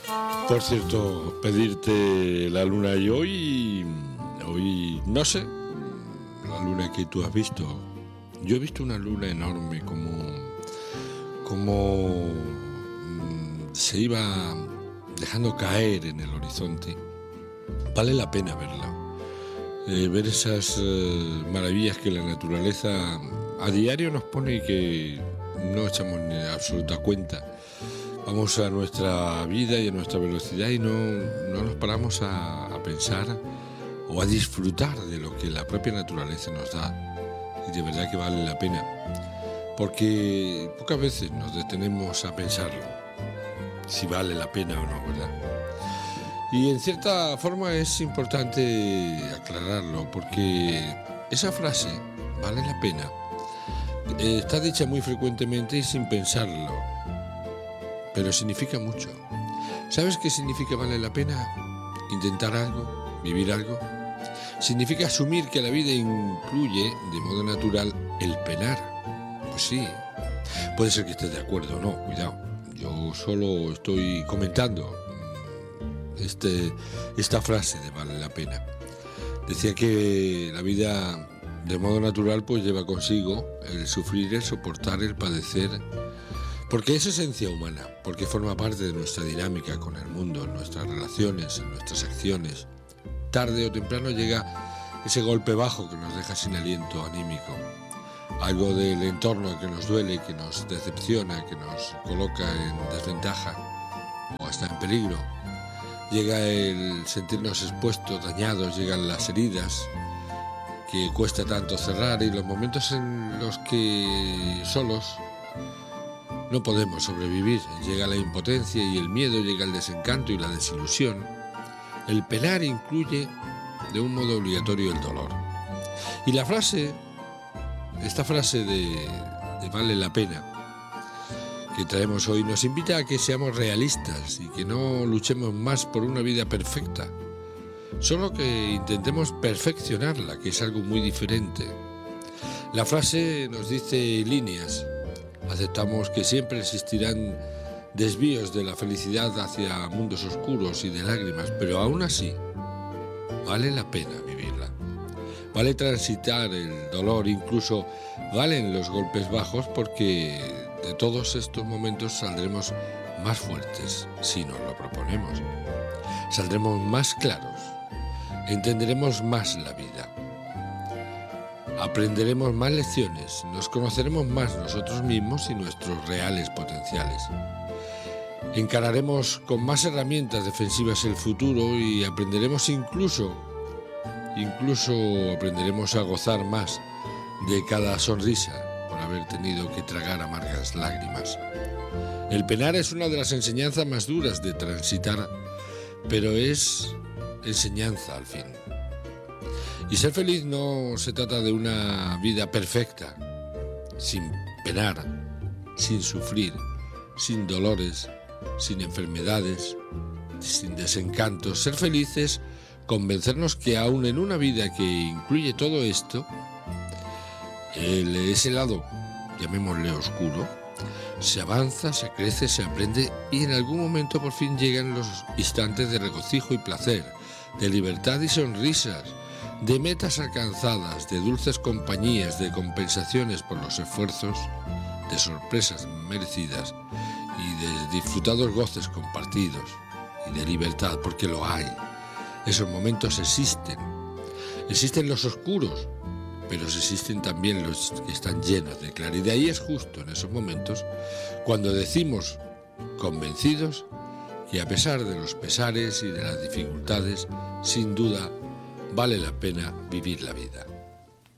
Por cierto, pedirte la luna y hoy no sé, la luna que tú has visto. Yo he visto una luna enorme como se iba dejando caer en el horizonte. Vale la pena verla, ver esas maravillas que la naturaleza a diario nos pone y que no echamos ni absoluta cuenta. Vamos a nuestra vida y a nuestra velocidad y no nos paramos a pensar o a disfrutar de lo que la propia naturaleza nos da. Y de verdad que vale la pena, porque pocas veces nos detenemos a pensarlo, si vale la pena o no, ¿verdad? Y en cierta forma es importante aclararlo, porque esa frase, vale la pena, está dicha muy frecuentemente y sin pensarlo, pero significa mucho. ¿Sabes qué significa vale la pena? Intentar algo, vivir algo. Significa asumir que la vida incluye, de modo natural, el penar. Pues sí, puede ser que estés de acuerdo o no, cuidado. Yo solo estoy comentando esta frase de vale la pena. Decía que la vida, de modo natural, pues lleva consigo el sufrir, el soportar, el padecer, porque es esencia humana, porque forma parte de nuestra dinámica con el mundo, en nuestras relaciones, en nuestras acciones. Tarde o temprano llega ese golpe bajo que nos deja sin aliento anímico, algo del entorno que nos duele, que nos decepciona, que nos coloca en desventaja o hasta en peligro. Llega el sentirnos expuestos, dañados, llegan las heridas que cuesta tanto cerrar y los momentos en los que solos no podemos sobrevivir. Llega la impotencia y el miedo, llega el desencanto y la desilusión. El penar incluye de un modo obligatorio el dolor. Y esta frase de vale la pena que traemos hoy nos invita a que seamos realistas y que no luchemos más por una vida perfecta, solo que intentemos perfeccionarla, que es algo muy diferente. La frase nos dice líneas. Aceptamos que siempre existirán desvíos de la felicidad hacia mundos oscuros y de lágrimas, pero aún así vale la pena vivirla. Vale transitar el dolor, incluso valen los golpes bajos, porque de todos estos momentos saldremos más fuertes si nos lo proponemos. Saldremos más claros, entenderemos más la vida. Aprenderemos más lecciones, nos conoceremos más nosotros mismos y nuestros reales potenciales. Encararemos con más herramientas defensivas el futuro y aprenderemos incluso aprenderemos a gozar más de cada sonrisa por haber tenido que tragar amargas lágrimas. El penar es una de las enseñanzas más duras de transitar, pero es enseñanza al fin. Y ser feliz no se trata de una vida perfecta, sin penar, sin sufrir, sin dolores, sin enfermedades, sin desencantos. Ser feliz es convencernos que aún en una vida que incluye todo esto, ese lado, llamémosle oscuro, se avanza, se crece, se aprende y en algún momento por fin llegan los instantes de regocijo y placer, de libertad y sonrisas, de metas alcanzadas, de dulces compañías, de compensaciones por los esfuerzos, de sorpresas merecidas y de disfrutados goces compartidos y de libertad, porque lo hay. Esos momentos existen los oscuros, pero existen también los que están llenos de claridad, y es justo en esos momentos cuando decimos convencidos que a pesar de los pesares y de las dificultades, sin duda vale la pena vivir la vida.